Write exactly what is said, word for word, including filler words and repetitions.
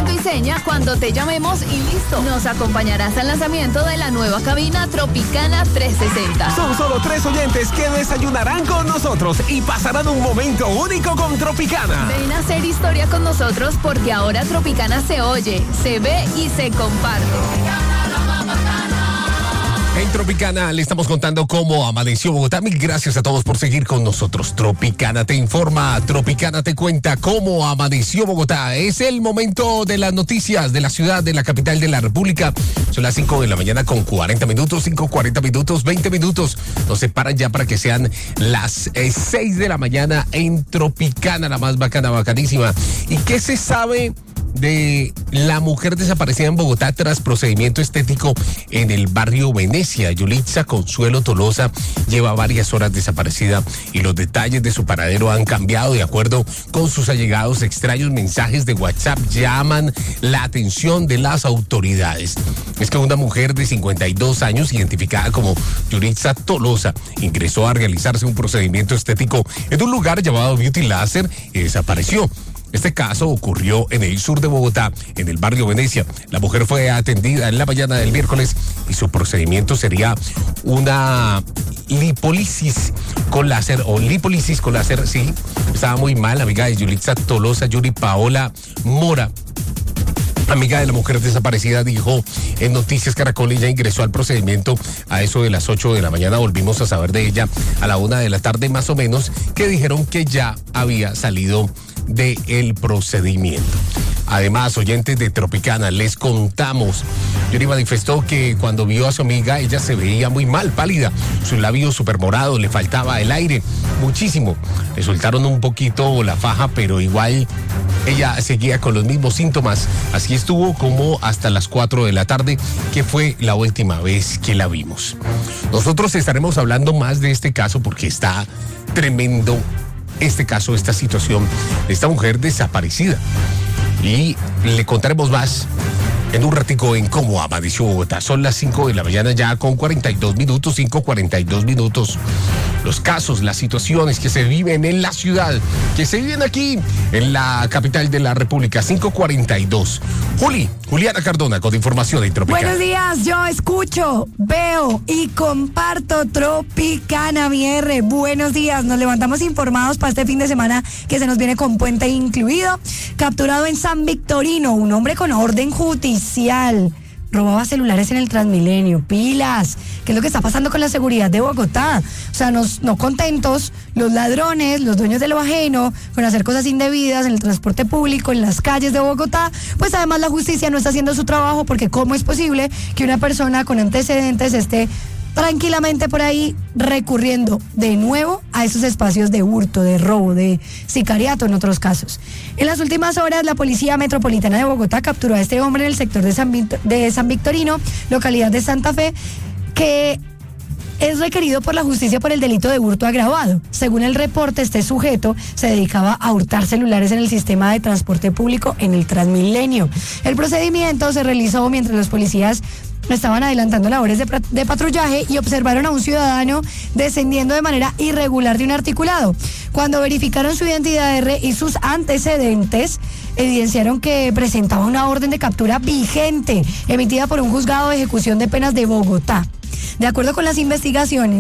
tu y seña cuando te llamemos y listo. Nos acompañarás al lanzamiento de la nueva cabina Tropicana trescientos sesenta. Son solo tres oyentes que desayunarán con nosotros y pasarán un momento único con Tropicana. Ven a hacer historia con nosotros porque ahora Tropicana se oye, se ve y se comparte. En Tropicana le estamos contando cómo amaneció Bogotá. Mil gracias a todos por seguir con nosotros. Tropicana te informa, Tropicana te cuenta cómo amaneció Bogotá. Es el momento de las noticias de la ciudad, de la capital de la República. Son las cinco de la mañana con cuarenta minutos, cinco, cuarenta minutos, veinte minutos. Nos separan ya para que sean las eh, seis de la mañana en Tropicana, la más bacana, bacanísima. ¿Y qué se sabe de la mujer desaparecida en Bogotá tras procedimiento estético en el barrio Venecia? Yulitza Consuelo Tolosa lleva varias horas desaparecida y los detalles de su paradero han cambiado. De acuerdo con sus allegados, extraños mensajes de WhatsApp llaman la atención de las autoridades. Es que una mujer de cincuenta y dos años, identificada como Yulitza Tolosa, ingresó a realizarse un procedimiento estético en un lugar llamado Beauty Laser y desapareció. Este caso ocurrió en el sur de Bogotá, en el barrio Venecia. La mujer fue atendida en la mañana del miércoles y su procedimiento sería una lipólisis con láser, o lipólisis con láser, sí. Estaba muy mal, amiga de Yulitza Tolosa, Yuri Paola Mora, amiga de la mujer desaparecida, dijo en Noticias Caracol. Ella ingresó al procedimiento a eso de las ocho de la mañana. Volvimos a saber de ella a la una de la tarde más o menos, que dijeron que ya había salido del procedimiento. Además, oyentes de Tropicana, les contamos. Yuri manifestó que cuando vio a su amiga, ella se veía muy mal, pálida. Su labio súper morado, le faltaba el aire, muchísimo. Le soltaron un poquito la faja, pero igual ella seguía con los mismos síntomas. Así estuvo como hasta las cuatro de la tarde, que fue la última vez que la vimos. Nosotros estaremos hablando más de este caso porque está tremendo este caso, esta situación de esta mujer desaparecida. Y le contaremos más en un ratico en cómo amaneció Bogotá. Son las cinco de la mañana ya con cuarenta y dos minutos, cinco, cuarenta y dos minutos. Los casos, las situaciones que se viven en la ciudad, que se viven aquí en la capital de la República. Cinco cuarenta y dos. Juli, Juliana Cardona con información de Tropicana. Buenos días, yo escucho, veo y comparto Tropicana, mi R. Buenos días, nos levantamos informados para este fin de semana que se nos viene con puente incluido. Capturado en San Victorino, un hombre con orden judicial. Robaba celulares en el Transmilenio, pilas. ¿Qué es lo que está pasando con la seguridad de Bogotá? O sea, nos, no contentos, los ladrones, los dueños de lo ajeno, con hacer cosas indebidas en el transporte público, en las calles de Bogotá, pues además la justicia no está haciendo su trabajo, porque ¿cómo es posible que una persona con antecedentes esté tranquilamente por ahí recurriendo de nuevo a esos espacios de hurto, de robo, de sicariato en otros casos? En las últimas horas, la Policía Metropolitana de Bogotá capturó a este hombre en el sector de San, de San Victorino, localidad de Santa Fe, que es requerido por la justicia por el delito de hurto agravado. Según el reporte, este sujeto se dedicaba a hurtar celulares en el sistema de transporte público en el Transmilenio. El procedimiento se realizó mientras los policías estaban adelantando labores de, de patrullaje y observaron a un ciudadano descendiendo de manera irregular de un articulado. Cuando verificaron su identidad R y sus antecedentes, evidenciaron que presentaba una orden de captura vigente emitida por un juzgado de ejecución de penas de Bogotá. De acuerdo con las investigaciones,